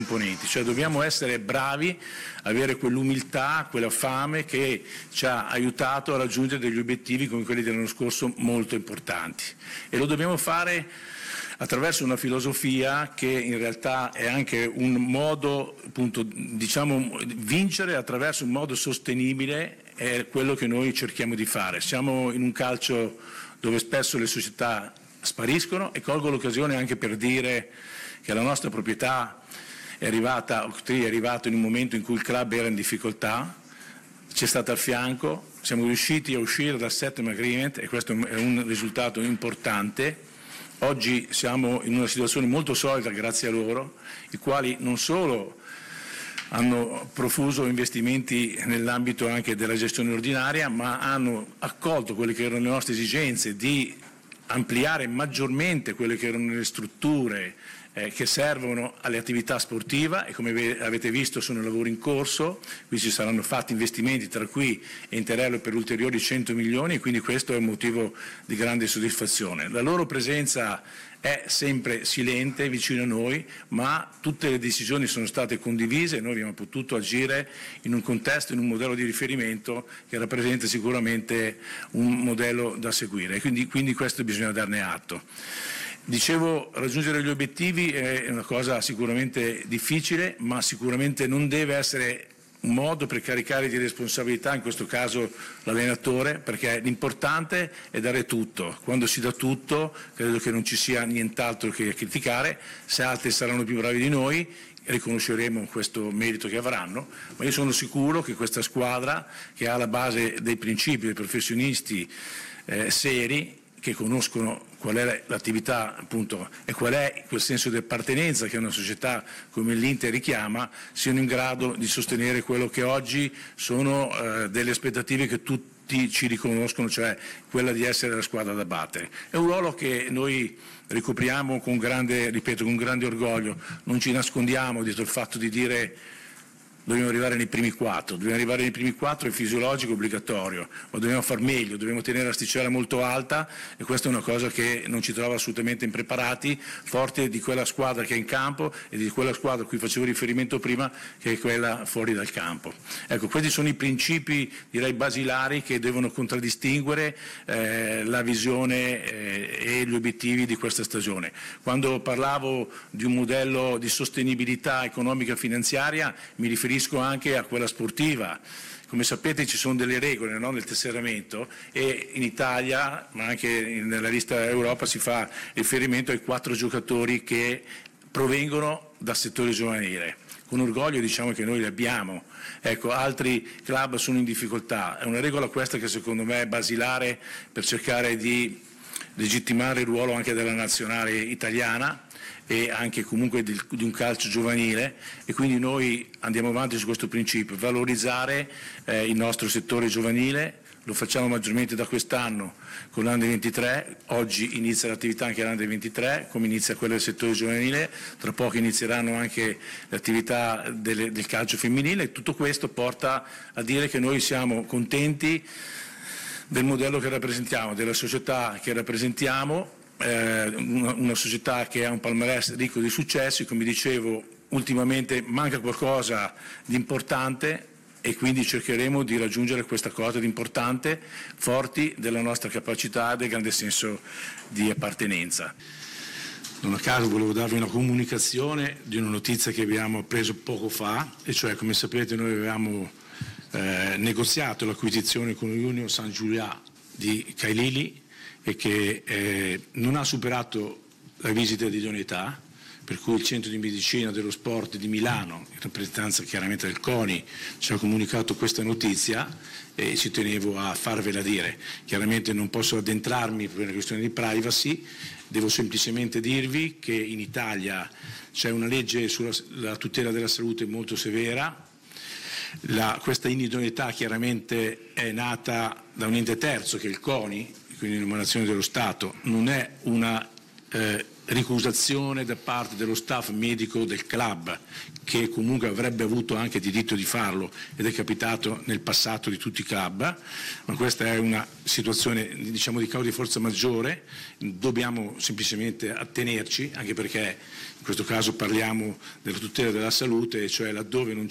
componenti, cioè dobbiamo essere bravi, avere quell'umiltà, quella fame che ci ha aiutato a raggiungere degli obiettivi come quelli dell'anno scorso molto importanti, e lo dobbiamo fare attraverso una filosofia che in realtà è anche un modo, appunto, diciamo, vincere attraverso un modo sostenibile, è quello che noi cerchiamo di fare. Siamo in un calcio dove spesso le società spariscono, e colgo l'occasione anche per dire che la nostra proprietà è arrivato in un momento in cui il club era in difficoltà, ci è stato al fianco, siamo riusciti a uscire dal settlement agreement, e questo è un risultato importante. Oggi siamo in una situazione molto solida grazie a loro, i quali non solo hanno profuso investimenti nell'ambito anche della gestione ordinaria, ma hanno accolto quelle che erano le nostre esigenze di ampliare maggiormente quelle che erano le strutture che servono alle attività sportive, e come avete visto sono lavori in corso, qui ci saranno fatti investimenti tra qui e Interello per ulteriori 100 milioni, e quindi questo è un motivo di grande soddisfazione. La loro presenza è sempre silente vicino a noi, ma tutte le decisioni sono state condivise e noi abbiamo potuto agire in un contesto, in un modello di riferimento che rappresenta sicuramente un modello da seguire, quindi questo bisogna darne atto. Dicevo, raggiungere gli obiettivi è una cosa sicuramente difficile, ma sicuramente non deve essere un modo per caricare di responsabilità, in questo caso l'allenatore, perché l'importante è dare tutto. Quando si dà tutto credo che non ci sia nient'altro che criticare. Se altri saranno più bravi di noi riconosceremo questo merito che avranno, ma io sono sicuro che questa squadra, che ha alla base dei principi dei professionisti seri, che conoscono qual è l'attività, appunto, e qual è quel senso di appartenenza che una società come l'Inter richiama, siano in grado di sostenere quello che oggi sono delle aspettative che tutti ci riconoscono, cioè quella di essere la squadra da battere. È un ruolo che noi ricopriamo con grande orgoglio, non ci nascondiamo dietro il fatto di dire dobbiamo arrivare nei primi 4, è fisiologico, obbligatorio, ma dobbiamo far meglio, dobbiamo tenere l'asticella molto alta, e questa è una cosa che non ci trova assolutamente impreparati, forte di quella squadra che è in campo e di quella squadra a cui facevo riferimento prima, che è quella fuori dal campo. Ecco, questi sono i principi, direi, basilari che devono contraddistinguere la visione e gli obiettivi di questa stagione. Quando parlavo di un modello di sostenibilità economica e finanziaria, mi riferisco anche a quella sportiva. Come sapete ci sono delle regole, no, nel tesseramento, e in Italia, ma anche nella lista Europa, si fa riferimento ai 4 giocatori che provengono dal settore giovanile. Con orgoglio diciamo che noi li abbiamo. Ecco, altri club sono in difficoltà. È una regola questa che secondo me è basilare per cercare di legittimare il ruolo anche della nazionale italiana e anche comunque di un calcio giovanile, e quindi noi andiamo avanti su questo principio, valorizzare il nostro settore giovanile. Lo facciamo maggiormente da quest'anno con l'Under 23, oggi inizia l'attività anche l'Under 23, come inizia quella del settore giovanile, tra poco inizieranno anche le attività del calcio femminile, e tutto questo porta a dire che noi siamo contenti del modello che rappresentiamo, della società che rappresentiamo, una società che ha un palmarès ricco di successi. Come dicevo, ultimamente manca qualcosa di importante, e quindi cercheremo di raggiungere questa cosa di importante, forti della nostra capacità e del grande senso di appartenenza. Non a caso volevo darvi una comunicazione di una notizia che abbiamo appreso poco fa, e cioè, come sapete, noi avevamo negoziato l'acquisizione con l'Union Saint-Julian di Cailili, e che non ha superato la visita di idoneità, per cui il centro di medicina dello sport di Milano, in rappresentanza chiaramente del CONI, ci ha comunicato questa notizia, e ci tenevo a farvela dire. Chiaramente non posso addentrarmi per una questione di privacy, devo semplicemente dirvi che in Italia c'è una legge sulla tutela della salute molto severa. Questa inidoneità chiaramente è nata da un ente terzo che è il CONI, quindi un'emanazione dello Stato, non è una ricusazione da parte dello staff medico del club, che comunque avrebbe avuto anche diritto di farlo ed è capitato nel passato di tutti i club, ma questa è una situazione, diciamo, di causa di forza maggiore, dobbiamo semplicemente attenerci, anche perché in questo caso parliamo della tutela della salute, cioè laddove non